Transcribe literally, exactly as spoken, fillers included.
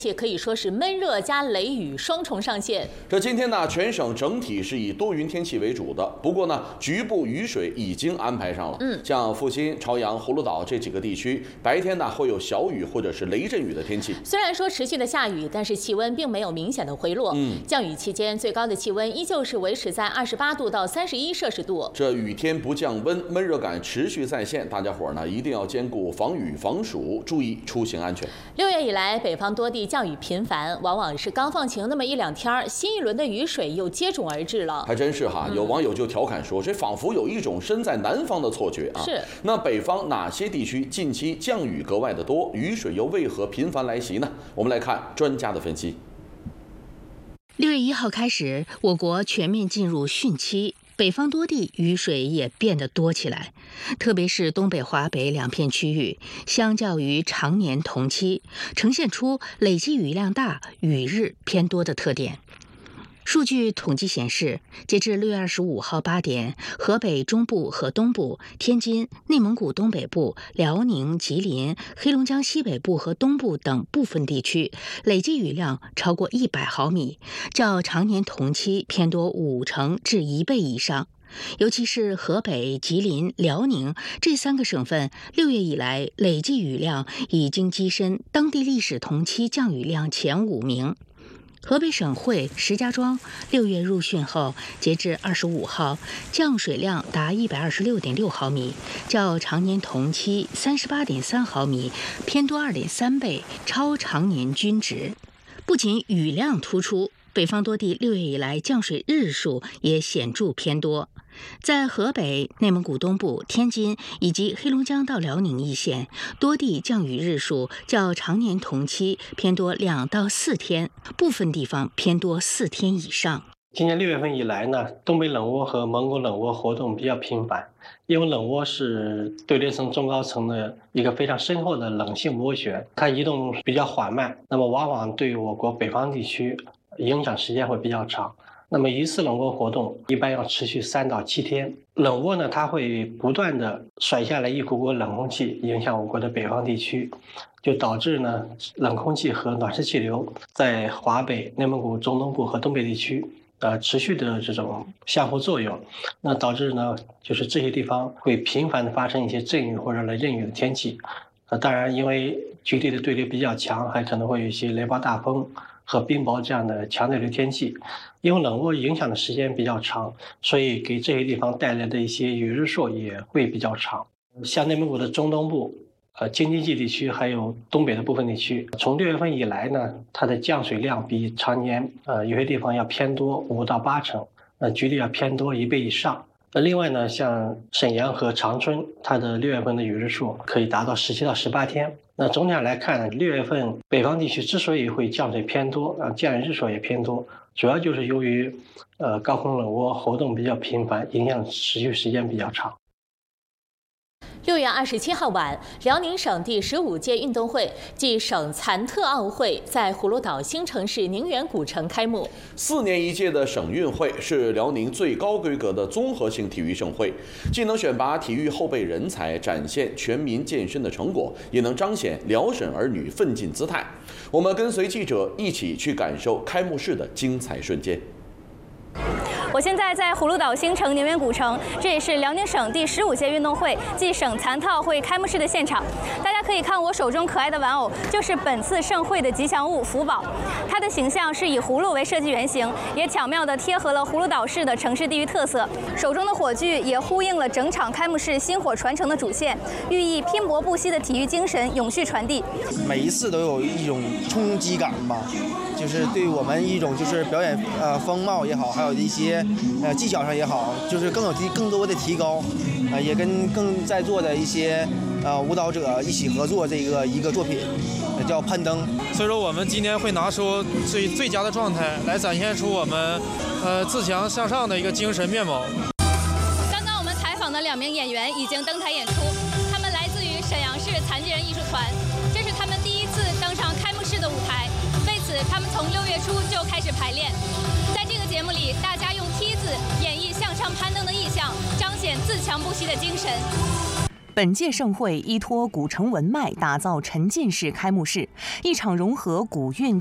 且可以说是闷热加雷雨双重上线。 这今天呢，全省整体是以多云天气为主的，不过呢，局部雨水已经安排上了。嗯，像阜新、朝阳、葫芦岛这几个地区，白天呢会有小雨或者是雷阵雨的天气。 虽然说持续的下雨，但是气温并没有明显的回落。嗯，降雨期间最高的气温依旧是维持在二十八度到三十一摄氏度。 这雨天不降温，闷热感持续在线，大家伙呢一定要兼顾防雨防暑，注意出行安全。 六月以来，北方多地降雨频繁，往往是刚放晴那么一两天，新一轮的雨水又接踵而至了。 还真是哈，有网友就调侃说，这仿佛有一种身在南方的错觉啊。 是。 那北方哪些地区近期降雨格外的多，雨水又为何频繁来袭呢？我们来看专家的分析。 六月一号开始，我国全面进入汛期。北方多地雨水也变得多起来，特别是东北、华北两片区域，相较于常年同期，呈现出累计雨量大、雨日偏多的特点。数据统计显示，截至六月二十五号八点，河北中部和东部、天津、内蒙古东北部、辽宁、吉林、黑龙江西北部和东部等部分地区累计雨量超过一百毫米，较常年同期偏多五成至一倍以上。尤其是河北、吉林、辽宁这三个省份，六月以来累计雨量已经跻身当地历史同期降雨量前五名。河北省会石家庄六月入汛后，截至二十五号，降水量达一百二十六点六毫米，较常年同期三十八点三毫米偏多二点三倍，超常年均值。不仅雨量突出，北方多地六月以来降水日数也显著偏多。在河北、内蒙古东部、天津以及黑龙江到辽宁一线，多地降雨日数较常年同期偏多两到四天，部分地方偏多四天以上。 今年六月份以来呢，东北冷涡和蒙古冷涡活动比较频繁，因为冷涡是对流层中高层的一个非常深厚的冷性涡旋，它移动比较缓慢，那么往往对我国北方地区影响时间会比较长。那么一次冷涡活动一般要持续三到七天。冷涡呢，它会不断的甩下来一股股冷空气，影响我国的北方地区，就导致呢冷空气和暖湿气流在华北、内蒙古中东部和东北地区呃持续的这种相互作用，那导致呢就是这些地方会频繁的发生一些阵雨或者雷阵雨的天气。呃，当然因为局地的对流比较强，还可能会有一些雷暴大风和冰雹这样的强对流天气。因为冷涡影响的时间比较长，所以给这些地方带来的一些雨日数也会比较长。像内蒙古的中东部、呃京津冀地区还有东北的部分地区，从六月份以来呢，它的降水量比常年呃有些地方要偏多五到八成，呃局地要偏多一倍以上。那另外呢，像沈阳和长春，它的六月份的雨日数可以达到十七到十八天。那总体上来看呢，六月份北方地区之所以会降水偏多，啊降雨日数也偏多，主要就是由于呃高空冷涡活动比较频繁，影响持续时间比较长。 六月二十七号晚，辽宁省第十五届运动会暨省残特奥会在葫芦岛新城市宁远古城开幕。 四年一届的省运会是辽宁最高规格的综合性体育盛会，既能选拔体育后备人才，展现全民健身的成果，也能彰显辽沈儿女奋进姿态。我们跟随记者一起去感受开幕式的精彩瞬间。 我现在在葫芦岛新城宁远古城，这也是辽宁省第十五届运动会暨省残特奥会开幕式的现场。大家可以看我手中可爱的玩偶，就是本次盛会的吉祥物福宝。它的形象是以葫芦为设计原型，也巧妙地贴合了葫芦岛市的城市地域特色。手中的火炬也呼应了整场开幕式薪火传承的主线，寓意拼搏不息的体育精神永续传递。 每一次都有一种冲击感吧。就是对我们一种就是表演呃风貌也好，还有一些呃技巧上也好，就是更有提更多的提高，啊、呃、也跟更在座的一些呃舞蹈者一起合作这个一个作品，呃、叫攀登。 所以说我们今天会拿出最最佳的状态来展现出我们呃自强向上的一个精神面貌。 刚刚我们采访的两名演员已经登台演出，他们来自于沈阳市残疾人艺术团，这是他们第一次登上开幕式的舞台。为此，他们从六月初就开始排练。在这个节目里，大家用梯子演绎向上攀登的意象，彰显自强不息的精神。 本届盛会依托古城文脉，打造沉浸式开幕式，一场融合古韵